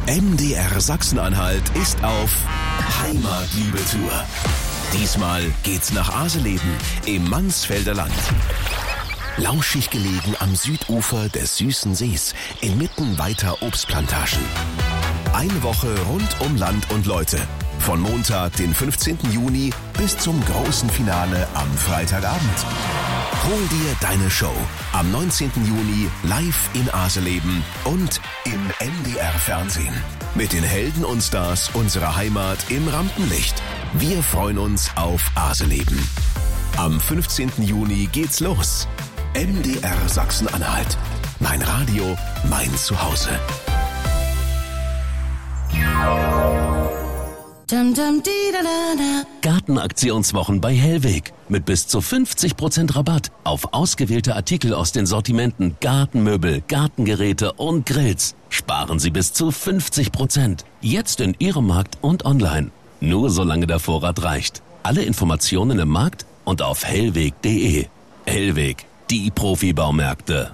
MDR Sachsen-Anhalt ist auf Heimatliebe-Tour. Diesmal geht's nach Aseleben im Mansfelder Land. Lauschig gelegen am Südufer des Süßen Sees, inmitten weiter Obstplantagen. Eine Woche rund um Land und Leute. Von Montag, den 15. Juni bis zum großen Finale am Freitagabend. Hol dir deine Show am 19. Juni live in Aseleben und im MDR-Fernsehen. Mit den Helden und Stars unserer Heimat im Rampenlicht. Wir freuen uns auf Aseleben. Am 15. Juni geht's los. MDR Sachsen-Anhalt. Mein Radio, mein Zuhause. Gartenaktionswochen bei Hellweg mit bis zu 50% Rabatt auf ausgewählte Artikel aus den Sortimenten Gartenmöbel, Gartengeräte und Grills. Sparen Sie bis zu 50%. Jetzt in Ihrem Markt und online. Nur solange der Vorrat reicht. Alle Informationen im Markt und auf hellweg.de. Hellweg, die Profibaumärkte.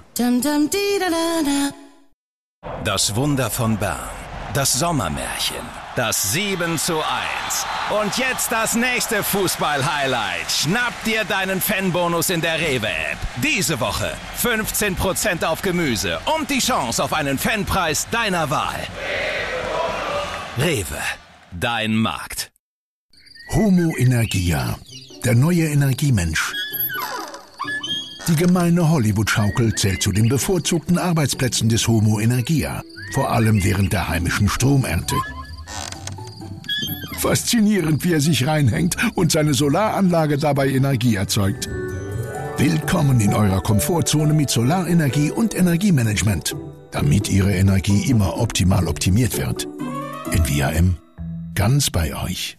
Das Wunder von Bern. Das Sommermärchen. Das 7:1. Und jetzt das nächste Fußball-Highlight. Schnapp dir deinen Fanbonus in der Rewe-App. Diese Woche 15% auf Gemüse und die Chance auf einen Fanpreis deiner Wahl. Rewe, dein Markt. Homo Energia, der neue Energiemensch. Die gemeine Hollywood-Schaukel zählt zu den bevorzugten Arbeitsplätzen des Homo Energia, vor allem während der heimischen Stromernte. Faszinierend, wie er sich reinhängt und seine Solaranlage dabei Energie erzeugt. Willkommen in eurer Komfortzone mit Solarenergie und Energiemanagement, damit Ihre Energie immer optimal optimiert wird. In VRM, ganz bei euch.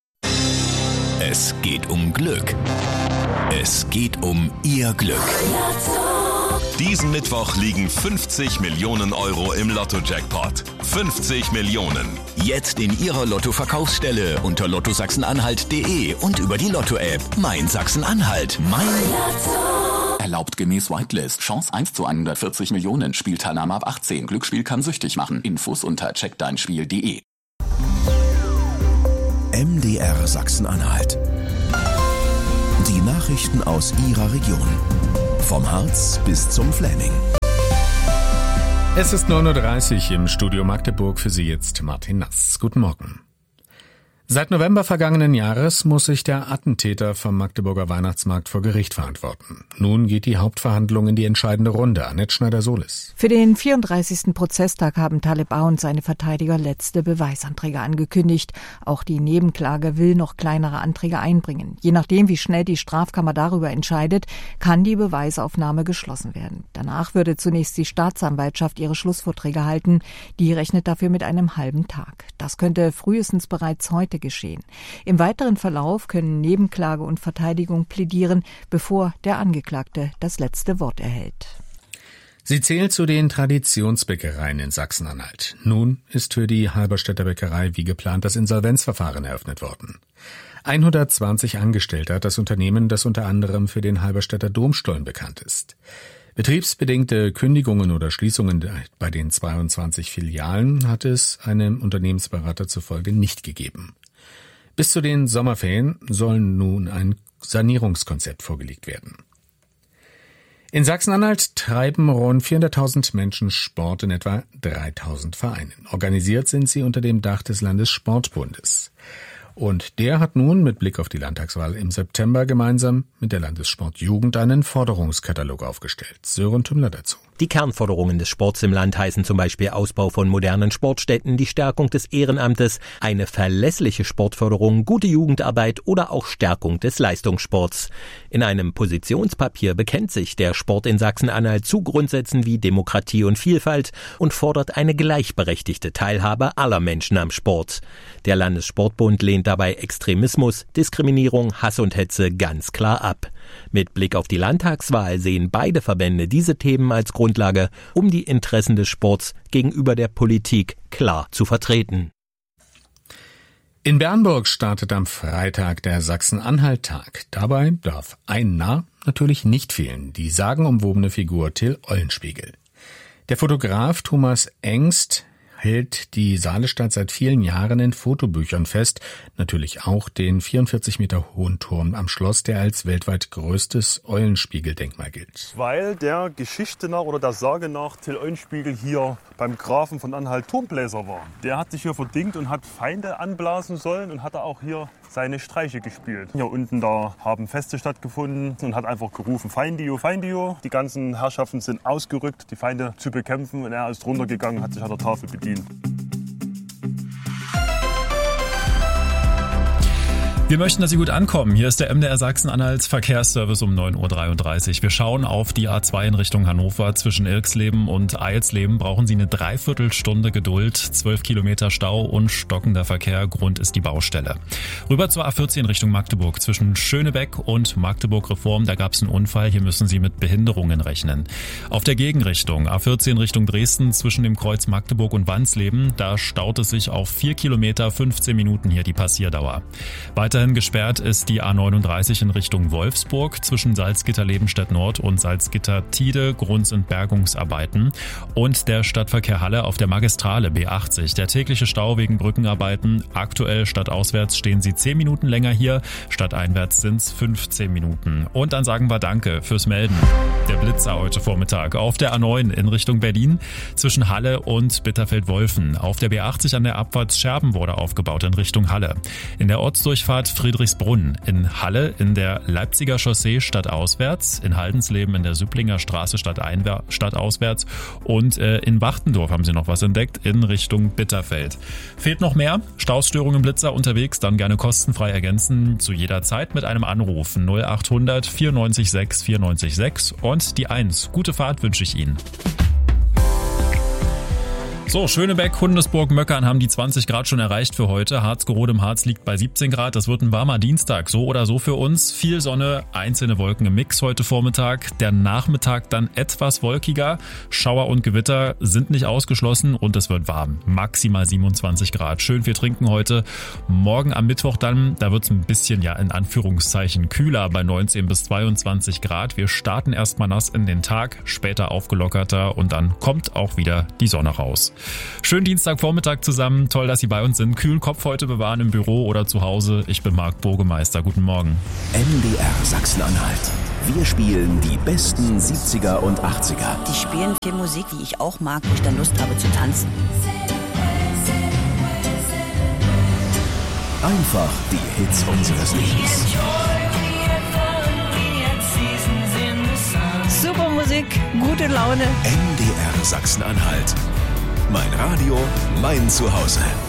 Es geht um Glück. Es geht um Ihr Glück. Diesen Mittwoch liegen 50 Millionen Euro im Lotto-Jackpot. 50 Millionen. Jetzt in Ihrer Lotto-Verkaufsstelle unter lottosachsenanhalt.de und über die Lotto-App. Mein Sachsen-Anhalt. Mein Lotto. Erlaubt gemäß Whitelist. Chance 1:140 Millionen. Spielteilnahme ab 18. Glücksspiel kann süchtig machen. Infos unter checkdeinspiel.de. MDR Sachsen-Anhalt. Die Nachrichten aus Ihrer Region. Vom Harz bis zum Fläming. Es ist 9:30 Uhr im Studio Magdeburg. Für Sie jetzt Martin Nass. Guten Morgen. Seit November vergangenen Jahres muss sich der Attentäter vom Magdeburger Weihnachtsmarkt vor Gericht verantworten. Nun geht die Hauptverhandlung in die entscheidende Runde. Annette Schneider-Solis. Für den 34. Prozesstag haben Taleb A. und seine Verteidiger letzte Beweisanträge angekündigt. Auch die Nebenklage will noch kleinere Anträge einbringen. Je nachdem, wie schnell die Strafkammer darüber entscheidet, kann die Beweisaufnahme geschlossen werden. Danach würde zunächst die Staatsanwaltschaft ihre Schlussvorträge halten. Die rechnet dafür mit einem halben Tag. Das könnte frühestens bereits heute geschehen. Im weiteren Verlauf können Nebenklage und Verteidigung plädieren, bevor der Angeklagte das letzte Wort erhält. Sie zählt zu den Traditionsbäckereien in Sachsen-Anhalt. Nun ist für die Halberstädter Bäckerei wie geplant das Insolvenzverfahren eröffnet worden. 120 Angestellte hat das Unternehmen, das unter anderem für den Halberstädter Domstollen bekannt ist. Betriebsbedingte Kündigungen oder Schließungen bei den 22 Filialen hat es einem Unternehmensberater zufolge nicht gegeben. Bis zu den Sommerferien soll nun ein Sanierungskonzept vorgelegt werden. In Sachsen-Anhalt treiben rund 400.000 Menschen Sport in etwa 3.000 Vereinen. Organisiert sind sie unter dem Dach des Landessportbundes. Und der hat nun mit Blick auf die Landtagswahl im September gemeinsam mit der Landessportjugend einen Forderungskatalog aufgestellt. Sören Tümmler dazu. Die Kernforderungen des Sports im Land heißen zum Beispiel Ausbau von modernen Sportstätten, die Stärkung des Ehrenamtes, eine verlässliche Sportförderung, gute Jugendarbeit oder auch Stärkung des Leistungssports. In einem Positionspapier bekennt sich der Sport in Sachsen-Anhalt zu Grundsätzen wie Demokratie und Vielfalt und fordert eine gleichberechtigte Teilhabe aller Menschen am Sport. Der Landessportbund lehnt dabei Extremismus, Diskriminierung, Hass und Hetze ganz klar ab. Mit Blick auf die Landtagswahl sehen beide Verbände diese Themen als Grundlage, um die Interessen des Sports gegenüber der Politik klar zu vertreten. In Bernburg startet am Freitag der Sachsen-Anhalt-Tag. Dabei darf ein Narr natürlich nicht fehlen, die sagenumwobene Figur Till Eulenspiegel. Der Fotograf Thomas Engst hält die Saalestadt seit vielen Jahren in Fotobüchern fest. Natürlich auch den 44 Meter hohen Turm am Schloss, der als weltweit größtes Eulenspiegeldenkmal gilt. Weil der Geschichte nach oder der Sage nach Till Eulenspiegel hier beim Grafen von Anhalt Turmbläser war. Der hat sich hier verdingt und hat Feinde anblasen sollen und hat auch hier seine Streiche gespielt. Hier unten da haben Feste stattgefunden und hat einfach gerufen, Feindio, Feindio. Die ganzen Herrschaften sind ausgerückt, die Feinde zu bekämpfen, und er ist runtergegangen, hat sich an der Tafel bedient. Wir möchten, dass Sie gut ankommen. Hier ist der MDR Sachsen-Anhalts Verkehrsservice um 9.33 Uhr. Wir schauen auf die A2 in Richtung Hannover. Zwischen Ilksleben und Eilsleben brauchen Sie eine Dreiviertelstunde Geduld. 12 Kilometer Stau und stockender Verkehr. Grund ist die Baustelle. Rüber zur A14 Richtung Magdeburg. Zwischen Schönebeck und Magdeburg-Reform, da gab es einen Unfall. Hier müssen Sie mit Behinderungen rechnen. Auf der Gegenrichtung, A14 Richtung Dresden, zwischen dem Kreuz Magdeburg und Wansleben, da staut es sich auf 4 Kilometer, 15 Minuten hier die Passierdauer. Weiterhin gesperrt ist die A39 in Richtung Wolfsburg zwischen Salzgitter-Lebenstedt Nord und Salzgitter-Tide. Grund sind Bergungsarbeiten. Und der Stadtverkehr Halle auf der Magistrale B80. Der tägliche Stau wegen Brückenarbeiten. Aktuell stadtauswärts stehen Sie 10 Minuten länger hier. Stadteinwärts sind es 15 Minuten. Und dann sagen wir Danke fürs Melden. Der Blitzer heute Vormittag auf der A9 in Richtung Berlin zwischen Halle und Bitterfeld-Wolfen. Auf der B80 an der Abfahrt Scherben wurde aufgebaut in Richtung Halle. In der Ortsdurchfahrt Friedrichsbrunn, in Halle in der Leipziger Chaussee stadtauswärts, in Haldensleben in der Süpplinger Straße stadtauswärts und in Wachtendorf haben Sie noch was entdeckt in Richtung Bitterfeld. Fehlt noch mehr? Stausstörungen im Blitzer unterwegs? Dann gerne kostenfrei ergänzen, zu jeder Zeit mit einem Anruf 0800 94 6 94 6 und die 1. Gute Fahrt wünsche ich Ihnen. So, Schönebeck, Hundesburg, Möckern haben die 20 Grad schon erreicht für heute. Harzgerode im Harz liegt bei 17 Grad. Das wird ein warmer Dienstag, so oder so für uns. Viel Sonne, einzelne Wolken im Mix heute Vormittag. Der Nachmittag dann etwas wolkiger. Schauer und Gewitter sind nicht ausgeschlossen und es wird warm. Maximal 27 Grad. Schön viel trinken heute. Morgen am Mittwoch dann, da wird es ein bisschen, ja in Anführungszeichen, kühler bei 19 bis 22 Grad. Wir starten erstmal nass in den Tag, später aufgelockerter und dann kommt auch wieder die Sonne raus. Schönen Dienstagvormittag zusammen. Toll, dass Sie bei uns sind. Kühlen Kopf heute bewahren im Büro oder zu Hause. Ich bin Marc Burgemeister. Guten Morgen. MDR Sachsen-Anhalt. Wir spielen die besten 70er und 80er. Die spielen viel Musik, die ich auch mag, wo ich dann Lust habe zu tanzen. Einfach die Hits unseres Lebens. Super Musik, gute Laune. MDR Sachsen-Anhalt. Mein Radio, mein Zuhause.